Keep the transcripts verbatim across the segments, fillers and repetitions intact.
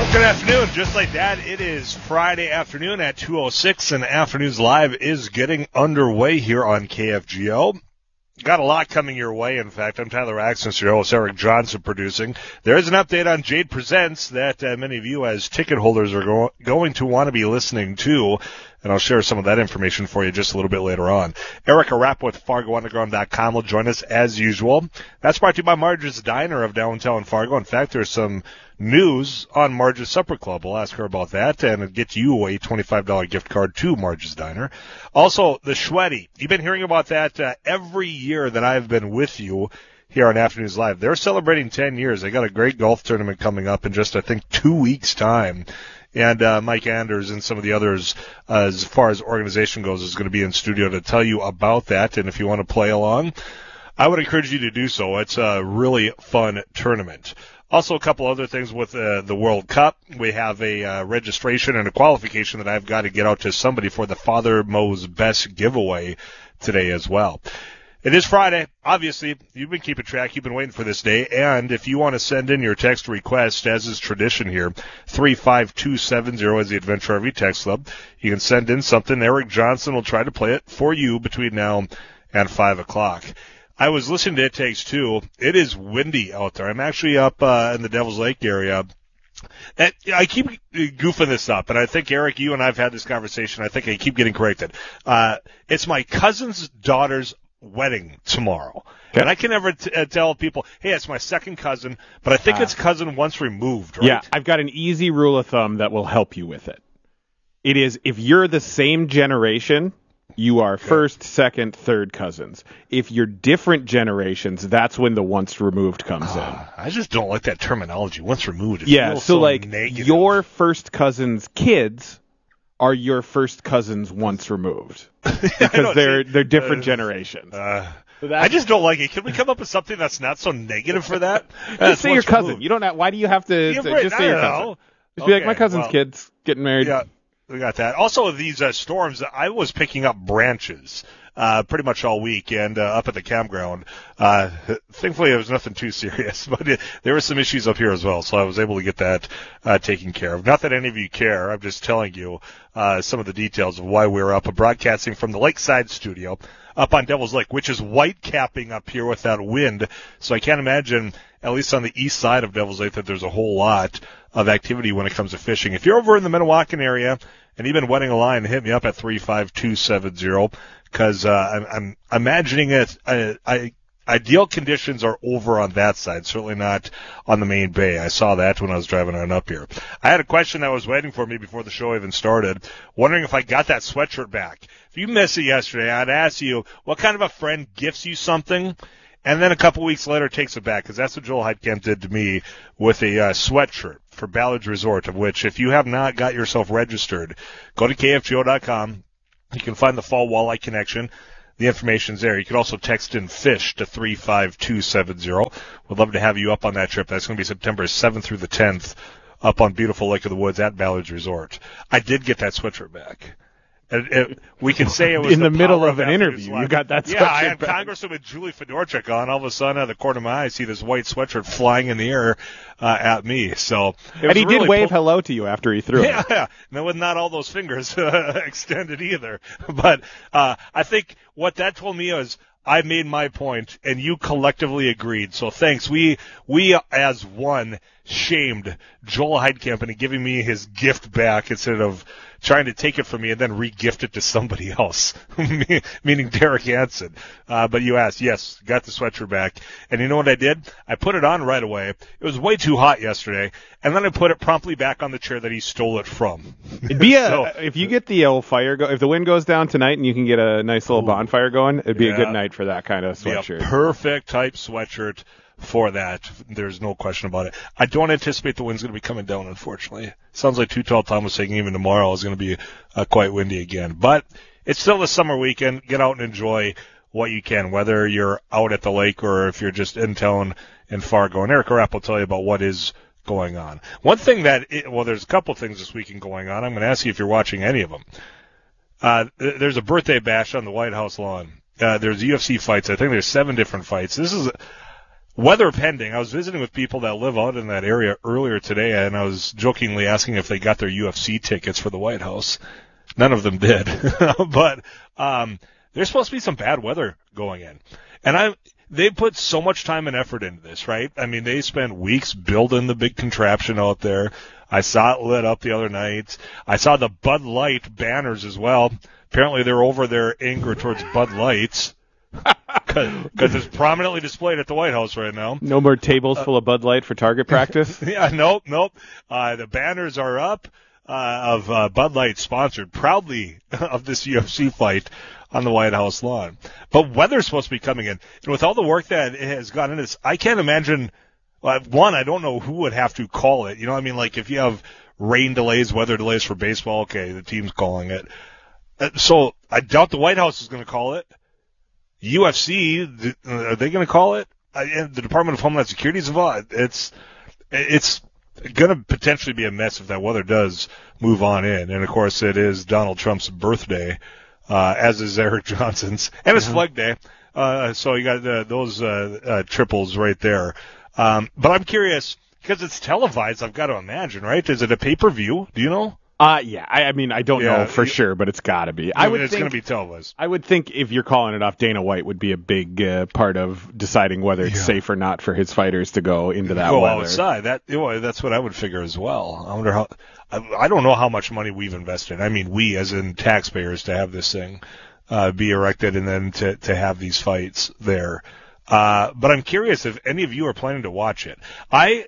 Good afternoon. Just like that, it is Friday afternoon at two oh six, and Afternoons Live is getting underway here on K F G O. Got a lot coming your way, in fact. I'm Tyler Axons, your host, Eric Johnson producing. There is an update on Jade Presents that uh, many of you as ticket holders are go- going to want to be listening to, and I'll share some of that information for you just a little bit later on. Eric Rapp with Fargo Underground dot com will join us as usual. That's brought to you by Marge's Diner of downtown Fargo. In fact, there's some news on Marge's Supper Club. We'll ask her about that and get you a twenty-five dollars gift card to Marge's Diner. Also, the Schweddy. You've been hearing about that uh, every year that I've been with you here on Afternoons Live. They're celebrating ten years. They got a great golf tournament coming up in just, I think, two weeks' time. And uh, Mike Anders and some of the others, uh, as far as organization goes, is going to be in studio to tell you about that. And if you want to play along, I would encourage you to do so. It's a really fun tournament. Also, a couple other things with uh, the World Cup. We have a uh, registration and a qualification that I've got to get out to somebody for the Father Mo's Best giveaway today as well. It is Friday. Obviously, you've been keeping track. You've been waiting for this day. And if you want to send in your text request, as is tradition here, three five two seven zero is the Adventure R V Text Club. You can send in something. Eric Johnson will try to play it for you between now and five o'clock. I was listening to It Takes Two. It is windy out there. I'm actually up uh, in the Devil's Lake area. And I keep goofing this up, and I think, Eric, you and I have had this conversation. I think I keep getting corrected. Uh, it's my cousin's daughter's wedding tomorrow. Okay. And I can never t- uh, tell people, hey, it's my second cousin, but I think uh, it's cousin once removed, right? Yeah, I've got an easy rule of thumb that will help you with it. It is, if you're the same generation, you are okay. first, second, third cousins. If you're different generations, that's when the once removed comes uh, in. I just don't like that terminology, once removed. It yeah, so, so like, negative. Your first cousin's kids are your first cousins once removed. Because they're they're different uh, generations. Uh, so I just don't like it. Can we come up with something that's not so negative for that? Just say your cousin. Removed. You don't have, why do you have to, yeah, to right, just say your cousin? Know. Just okay, be like, my cousin's well, kid's getting married. Yeah, we got that. Also, these uh, storms, I was picking up branches uh, pretty much all week and uh, up at the campground. Uh, thankfully, it was nothing too serious, but it, there were some issues up here as well, so I was able to get that uh, taken care of. Not that any of you care. I'm just telling you uh, some of the details of why we're up. Broadcasting from the Lakeside Studio up on Devil's Lake, which is white capping up here with that wind, so I can't imagine, at least on the east side of Devil's Lake, that there's a whole lot of activity when it comes to fishing. If you're over in the Minnewacan area and you've been wetting a line, hit me up at three five two seven zero, because uh, I'm, I'm imagining it. I, I, ideal conditions are over on that side, certainly not on the main bay. I saw that when I was driving on up here. I had a question that was waiting for me before the show even started, wondering if I got that sweatshirt back. If you missed it yesterday, I'd ask you, what kind of a friend gifts you something and then a couple weeks later takes it back? Because that's what Joel Heidkamp did to me with a uh, sweatshirt for Ballard's Resort, of which, if you have not got yourself registered, go to K F G O dot com. You can find the Fall Walleye Connection. The information's there. You can also text in FISH to three five two seven zero. We'd love to have you up on that trip. That's going to be September seventh through the tenth up on beautiful Lake of the Woods at Ballard's Resort. I did get that sweatshirt back. It, it, we can say it was in the, the middle of, of an interview. Live. You got that sweatshirt. Yeah, I had back. Congresswoman Julie Fedorchuk on. All of a sudden, out of the corner of my eye, I see this white sweatshirt flying in the air uh, at me. So, and he really did wave po- hello to you after he threw yeah, it. Yeah, and with not all those fingers uh, extended either. But uh, I think what that told me is, I made my point, and you collectively agreed. So thanks. We we as one shamed Joel Heidkamp into giving me his gift back instead of trying to take it from me and then re-gift it to somebody else, meaning Derek Hansen. Uh, but you asked, yes, got the sweatshirt back. And you know what I did? I put it on right away. It was way too hot yesterday, and then I put it promptly back on the chair that he stole it from. It'd be a, so, if you get the old fire, go, if the wind goes down tonight and you can get a nice little ooh, bonfire going, it'd be yeah, a good night for that kind of sweatshirt. Be a perfect type sweatshirt for that. There's no question about it. I don't anticipate the wind's going to be coming down, unfortunately. Sounds like Too Tall Tom was saying even tomorrow is going to be uh, quite windy again. But it's still a summer weekend. Get out and enjoy what you can, whether you're out at the lake or if you're just in town in Fargo. And Eric Rapp will tell you about what is going on. One thing that, it, well, there's a couple things this weekend going on. I'm going to ask you if you're watching any of them. Uh, there's a birthday bash on the White House lawn. Uh, there's U F C fights. I think there's seven different fights. This is weather pending. I was visiting with people that live out in that area earlier today, and I was jokingly asking if they got their U F C tickets for the White House. None of them did. But um, there's supposed to be some bad weather going in. And I they put so much time and effort into this, right? I mean, they spent weeks building the big contraption out there. I saw it lit up the other night. I saw the Bud Light banners as well. Apparently they're over their anger towards Bud Lights because it's prominently displayed at the White House right now. No more tables uh, full of Bud Light for target practice? Yeah, nope, nope. Uh, the banners are up uh, of uh, Bud Light sponsored proudly of this U F C fight on the White House lawn. But weather's supposed to be coming in. And with all the work that has gone into this, I can't imagine, uh, one, I don't know who would have to call it. You know what I mean? Like if you have rain delays, weather delays for baseball, okay, the team's calling it. Uh, so I doubt the White House is going to call it. U F C, th- are they going to call it? Uh, and the Department of Homeland Security is involved. It's, it's going to potentially be a mess if that weather does move on in. And of course it is Donald Trump's birthday. Uh, as is Eric Johnson's, and it's mm-hmm. Flag Day, uh, so you got uh, those uh, uh, triples right there. Um, but I'm curious, because it's televised, I've got to imagine, right? Is it a pay-per-view? Do you know? Uh, yeah, I, I mean, I don't yeah, know for yeah. sure, but it's got to be. I, I would it's think, going to be televised. I would think if you're calling it off, Dana White would be a big uh, part of deciding whether it's yeah. safe or not for his fighters to go into that go weather. outside. That, you know, that's what I would figure as well. I wonder how. I, I don't know how much money we've invested. I mean, we as in taxpayers to have this thing uh, be erected and then to to have these fights there. Uh, but I'm curious if any of you are planning to watch it. I.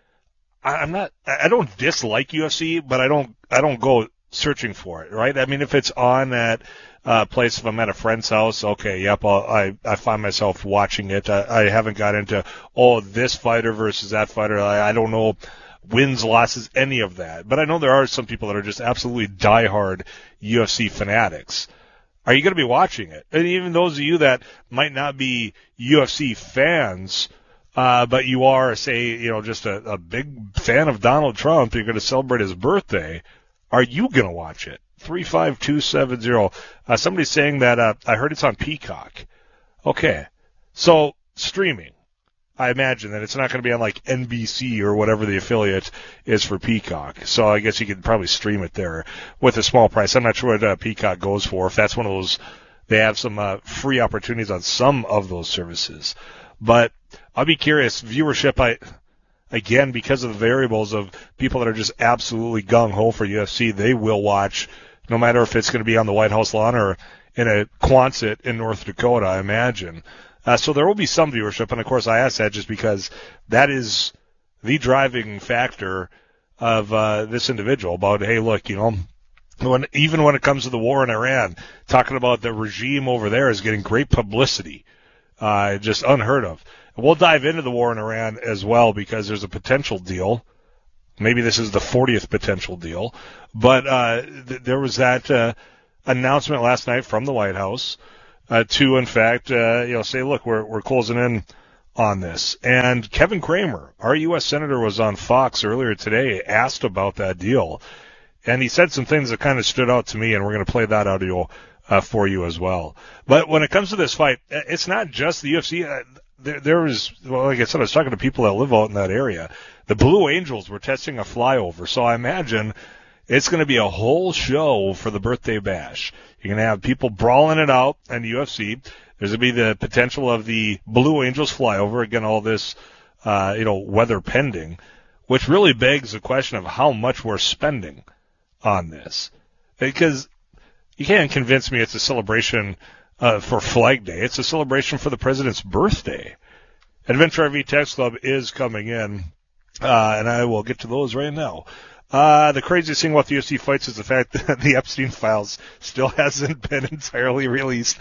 I'm not. I don't dislike U F C, but I don't. I don't go searching for it, right? I mean, if it's on at uh, place, if I'm at a friend's house, okay, yep, I'll, I I find myself watching it. I, I haven't got into oh this fighter versus that fighter. I, I don't know wins, losses, any of that. But I know there are some people that are just absolutely diehard U F C fanatics. Are you going to be watching it? And even those of you that might not be U F C fans. Uh, but you are, say, you know, just a, a big fan of Donald Trump, you're going to celebrate his birthday. Are you going to watch it? three five two seven zero. Uh, somebody's saying that, uh, I heard it's on Peacock. Okay. So, streaming. I imagine that it's not going to be on like N B C or whatever the affiliate is for Peacock. So I guess you could probably stream it there with a small price. I'm not sure what uh, Peacock goes for. If that's one of those, they have some uh, free opportunities on some of those services. But I'll be curious. Viewership, I again, because of the variables of people that are just absolutely gung-ho for U F C, they will watch, no matter if it's going to be on the White House lawn or in a Quonset in North Dakota, I imagine. Uh, so there will be some viewership, and of course I ask that just because that is the driving factor of uh, this individual about, hey, look, you know, when, even when it comes to the war in Iran, talking about the regime over there is getting great publicity. Uh, just unheard of. We'll dive into the war in Iran as well because there's a potential deal. Maybe this is the fortieth potential deal. But uh, th- there was that uh, announcement last night from the White House uh, to, in fact, uh, you know, say, look, we're we're closing in on this. And Kevin Cramer, our U S Senator, was on Fox earlier today, asked about that deal. And he said some things that kind of stood out to me, and we're going to play that audio Uh, for you as well. But when it comes to this fight, it's not just the U F C. Uh, there, there was, well, like I said, I was talking to people that live out in that area. The Blue Angels were testing a flyover, so I imagine it's going to be a whole show for the birthday bash. You're going to have people brawling it out in the U F C. There's going to be the potential of the Blue Angels flyover. Again, all this, uh, you know, weather pending, which really begs the question of how much we're spending on this. Because you can't convince me it's a celebration uh, for Flag Day. It's a celebration for the president's birthday. Adventure R V Text Club is coming in, uh, and I will get to those right now. Uh, the craziest thing about the U F C fights is the fact that the Epstein files still hasn't been entirely released.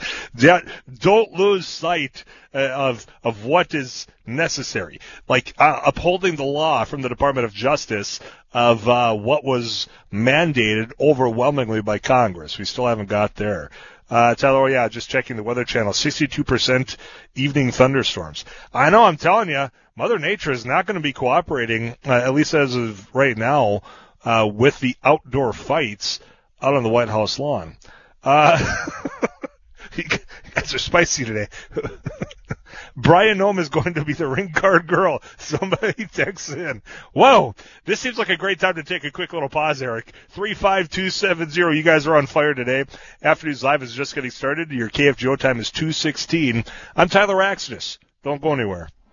Don't lose sight uh, of of what is necessary. Like uh, upholding the law from the Department of Justice of uh, what was mandated overwhelmingly by Congress. We still haven't got there. Uh, Tyler, oh yeah, just checking the Weather Channel, sixty-two percent evening thunderstorms. I know, I'm telling you, Mother Nature is not going to be cooperating, uh, at least as of right now, uh, with the outdoor fights out on the White House lawn. Uh, you guys are spicy today. Brian Nome is going to be the ring card girl. Somebody texts in. Whoa, this seems like a great time to take a quick little pause, Eric. three five two seven zero. You guys are on fire today. Afternoons Live is just getting started. Your K F G O time is two sixteen. I'm Tyler Axness. Don't go anywhere.